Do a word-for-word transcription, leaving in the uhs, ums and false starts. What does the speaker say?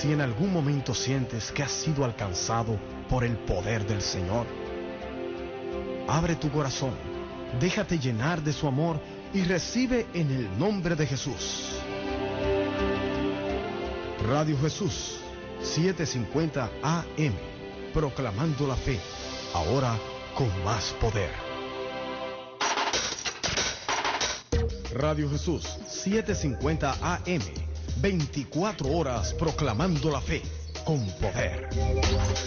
Si en algún momento sientes que has sido alcanzado por el poder del Señor, abre tu corazón, déjate llenar de su amor y recibe en el nombre de Jesús. Radio Jesús, setecientos cincuenta A M, proclamando la fe, ahora con más poder. Radio Jesús, setecientos cincuenta A M, veinticuatro horas proclamando la fe, con poder.